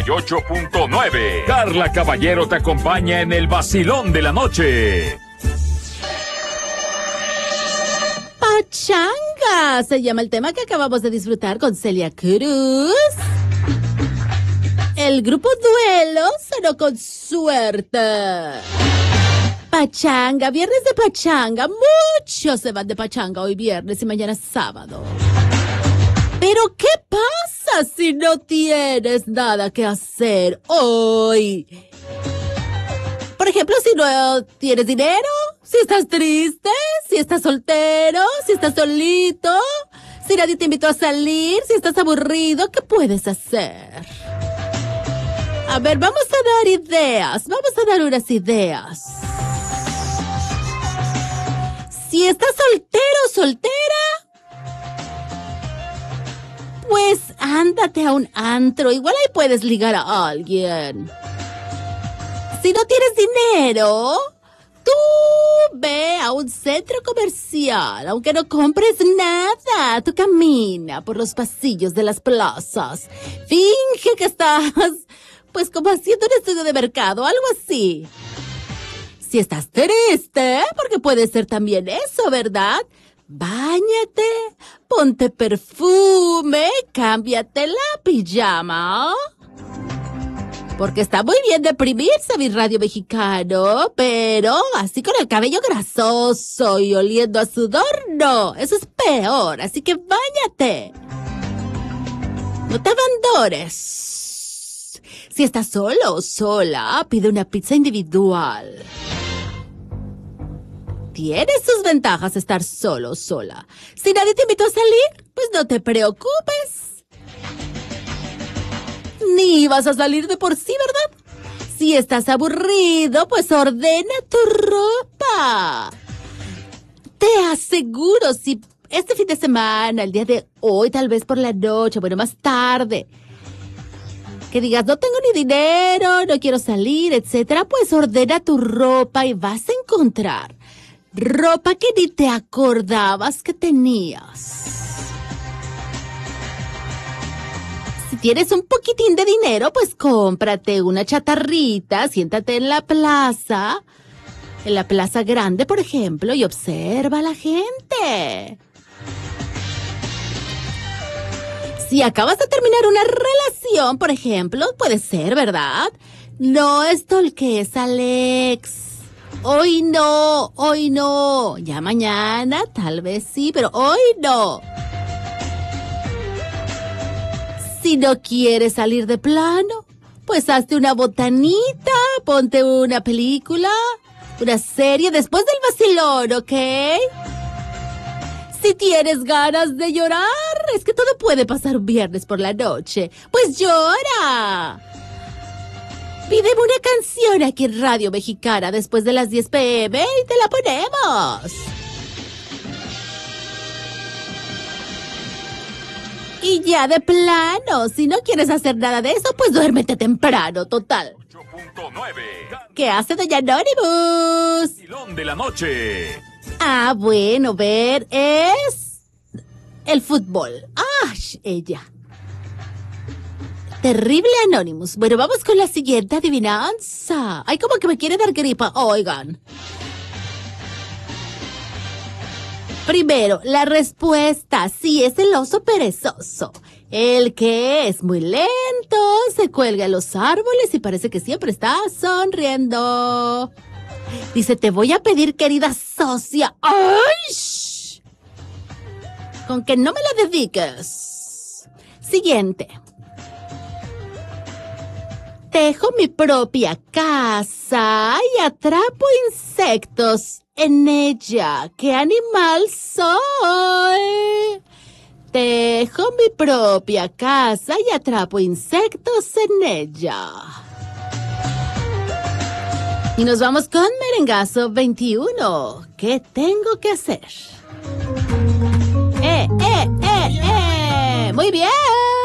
98.9. Carla Caballero te acompaña en el vacilón de la noche. Pachanga se llama el tema que acabamos de disfrutar con Celia Cruz. El grupo Duelo sonó con Suerte. Pachanga, viernes de pachanga. Muchos se van de pachanga hoy viernes y mañana sábado. Pero ¿qué pasa si no tienes nada que hacer hoy? Por ejemplo, si no tienes dinero, si estás triste, si estás soltero, si estás solito, si nadie te invitó a salir, si estás aburrido, ¿qué puedes hacer? A ver, vamos a dar ideas, vamos a dar unas ideas. Si estás soltero o soltera, pues ándate a un antro, igual ahí puedes ligar a alguien. Si no tienes dinero, tú ve a un centro comercial, aunque no compres nada, tú camina por los pasillos de las plazas. Finge que estás, pues como haciendo un estudio de mercado, algo así. Si estás triste, porque puede ser también eso, ¿verdad? Báñate, ponte perfume, cámbiate la pijama. Porque está muy bien deprimirse, mi radio mexicano, pero así con el cabello grasoso y oliendo a sudor, no, eso es peor, así que báñate. No te abandones. Si estás solo o sola, pide una pizza individual. Tiene sus ventajas estar solo o sola. Si nadie te invitó a salir, pues no te preocupes. Ni vas a salir de por sí, ¿verdad? Si estás aburrido, pues ordena tu ropa. Te aseguro, si este fin de semana, el día de hoy, tal vez por la noche, bueno, más tarde, que digas, no tengo ni dinero, no quiero salir, etcétera, pues ordena tu ropa y vas a encontrar ropa que ni te acordabas que tenías. Si tienes un poquitín de dinero, pues cómprate una chatarrita, siéntate en la plaza grande, por ejemplo, y observa a la gente. Si acabas de terminar una relación, por ejemplo, puede ser, ¿verdad? No stalkees al ex. Hoy no. Ya mañana, tal vez sí, pero hoy no. Si no quieres salir de plano, pues hazte una botanita, ponte una película, una serie después del vacilón, ¿ok? Si tienes ganas de llorar, es que todo puede pasar un viernes por la noche, pues llora. Pídeme una canción aquí en Radio Mexicana después de las 10 p.m. y te la ponemos. Y ya de plano, si no quieres hacer nada de eso, pues duérmete temprano, total. 8.9. ¿Qué hace doña Anonymous? Vacilón de la noche. Ah, bueno, ver, es el fútbol. ¡Ah, ella! Terrible Anonymous. Bueno, vamos con la siguiente adivinanza. Ay, como que me quiere dar gripa. Oigan. Primero, la respuesta. Sí, es el oso perezoso. El que es muy lento, se cuelga en los árboles y parece que siempre está sonriendo. Dice, te voy a pedir, querida socia. ¡Ay! Con que no me la dediques. Siguiente. Tejo mi propia casa y atrapo insectos en ella. ¿Qué animal soy? Tejo mi propia casa y atrapo insectos en ella. Y nos vamos con Merengazo 21. ¿Qué tengo que hacer? Muy bien.